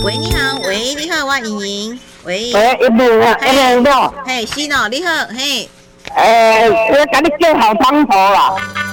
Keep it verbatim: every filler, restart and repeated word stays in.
喂，你好，喂，你好，我莹莹，喂， 喂，一平啊，一平喏， 嘿，是喏，你好，嘿， 诶，我甲你叫好汤头啦。